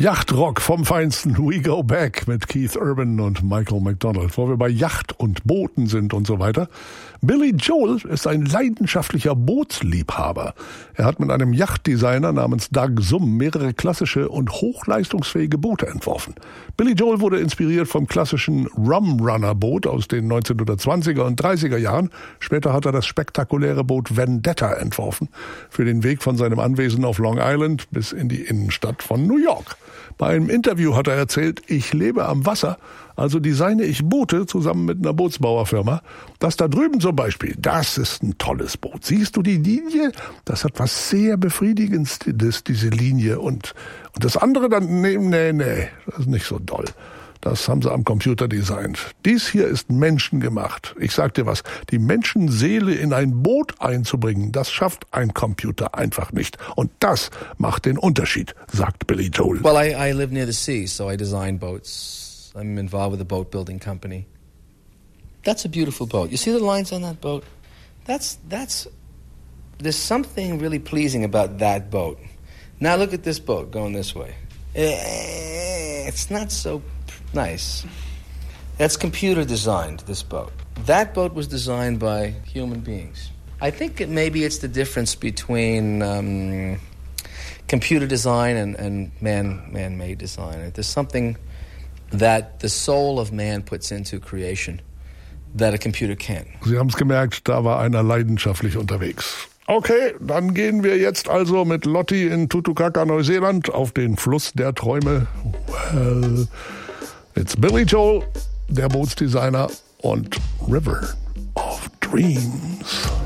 Yachtrock vom Feinsten, We Go Back mit Keith Urban und Michael McDonald. Wo wir bei Yacht und Booten sind und so weiter. Billy Joel ist ein leidenschaftlicher Bootsliebhaber. Er hat mit einem Yachtdesigner namens Doug Summ mehrere klassische und hochleistungsfähige Boote entworfen. Billy Joel wurde inspiriert vom klassischen Rum-Runner-Boot aus den 1920er und 30er Jahren. Später hat er das spektakuläre Boot Vendetta entworfen für den Weg von seinem Anwesen auf Long Island bis in die Innenstadt von New York. Bei einem Interview hat er erzählt, ich lebe am Wasser, also designe ich Boote zusammen mit einer Bootsbauerfirma. Das da drüben zum Beispiel, das ist ein tolles Boot. Siehst du die Linie? Das hat was sehr Befriedigendes, diese Linie. Und das andere dann, nee, das ist nicht so doll. Das haben sie am Computer designt. Dies hier ist menschengemacht. Ich sag dir was, die Menschenseele in ein Boot einzubringen, das schafft ein Computer einfach nicht. Und das macht den Unterschied, sagt Billy Joel. Well, I live near the sea, so I design boats. I'm involved with a boat building company. That's a beautiful boat. You see the lines on that boat? There's something really pleasing about that boat. Now look at this boat going this way. It's not so nice. That's computer designed, this boat. That boat was designed by human beings. I think maybe it's the difference between computer design and man-made design. There's something that the soul of man puts into creation that a computer can't. Sie haben es gemerkt, da war einer leidenschaftlich unterwegs. Okay, dann gehen wir jetzt also mit Lotti in Tutukaka, Neuseeland, auf den Fluss der Träume. Well, it's Billy Joel, der Bootsdesigner, und River of Dreams.